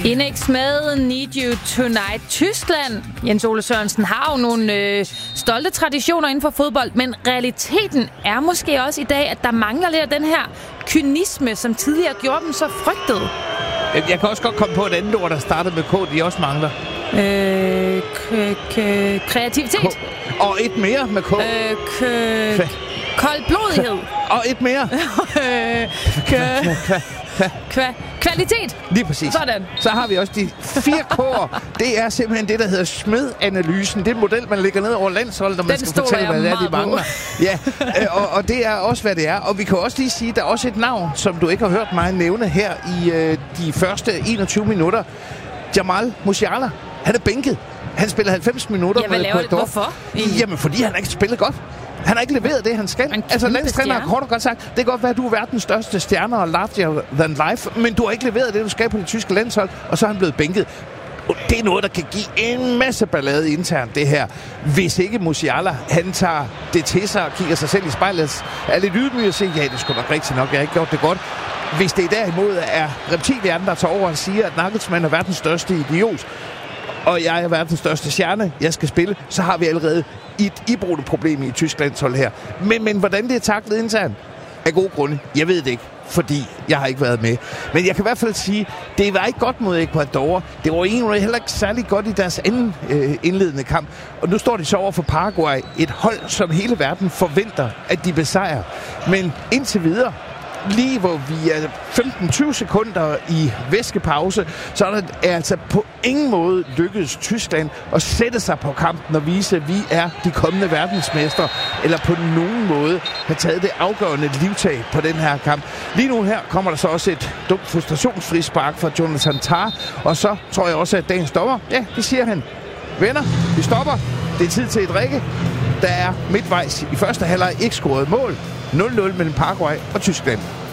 Inex med Need You Tonight. Tyskland, Jens Ole Sørensen, har jo nogle stolte traditioner inden for fodbold, men realiteten er måske også i dag, at der mangler lidt af den her kynisme, som tidligere gjorde dem så frygtede. Jeg kan også godt komme på et andet ord, der startede med K, de også mangler. Kreativitet. Og et mere med K. Koldblodighed. Og et mere. Kvalitet. Lige præcis. Sådan. Så har vi også de 4 K'er. Det er simpelthen det, der hedder Schmed-analysen. Det er en model, man lægger ned over landsholdet, når man skal fortælle, hvad det er, de mangler. Ja, og det er også, hvad det er. Og vi kan også lige sige, at der er også et navn, som du ikke har hørt mig nævne her i de første 21 minutter. Jamal Musiala. Han er bænket. Han spiller 90 minutter med Ecuador. Hvorfor? Jamen, fordi han ikke spillet godt. Han har ikke leveret det, han skal. Altså, landstræner har kort og godt sagt, det kan godt være, at du er verdens største stjerne og larger than life, men du har ikke leveret det, du skal på det tyske landshold, og så er han blevet bænket. Og det er noget, der kan give en masse ballade internt, det her. Hvis ikke Musiala, han tager det til sig og kigger sig selv i spejlet, er lidt ydmyg og siger, ja, det skulle nok rigtigt nok, jeg har ikke gjort det godt. Hvis det derimod er reptilhjernen, der tager over og siger, at Nagelsmann er verdens største idiot, og jeg er verdens største stjerne, jeg skal spille, så har vi allerede et iboende problem i Tysklands hold her. Men hvordan det er taklet internt, af gode grunde, jeg ved det ikke, fordi jeg har ikke været med. Men jeg kan i hvert fald sige, det var ikke godt mod Ecuador. Det var egentlig heller ikke særlig godt i deres anden indledende kamp. Og nu står de så over for Paraguay, et hold, som hele verden forventer, at de besejrer. Men indtil videre, lige hvor vi er 15-20 sekunder i væskepause, så er det altså på ingen måde lykkedes Tyskland at sætte sig på kampen og vise, at vi er de kommende verdensmestre, eller på nogen måde have taget det afgørende livtag på den her kamp. Lige nu her kommer der så også et dumt frustrationsfrispark fra Jonathan Tah, og så tror jeg også, at dagens dommer, ja, det siger han. Venner, vi stopper. Det er tid til et drikke. Der er midtvejs i første halvleg ikke scoret mål. 0-0 mellem Paraguay og Tyskland.